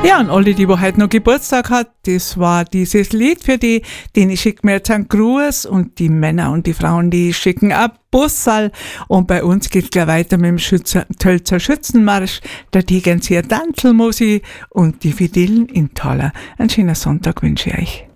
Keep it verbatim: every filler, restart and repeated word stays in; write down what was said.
Ja, und alle, die, die heute noch Geburtstag hat, das war dieses Lied für die, denen schickt mir jetzt einen Gruß, und die Männer und die Frauen, die schicken ein Bussal. Und bei uns geht's gleich weiter mit dem Schützer, Tölzer Schützenmarsch, der Tegernseer Tanzelmusi und die Fidilen in Thaler. Einen schönen Sonntag wünsche ich euch.